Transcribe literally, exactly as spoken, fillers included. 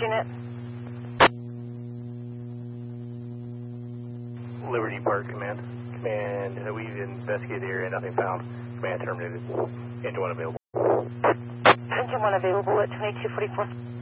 unit. Liberty Park Command. Command, uh, we've investigated the area, nothing found. Command terminated. Engine one available. Engine one available at twenty-two forty-four.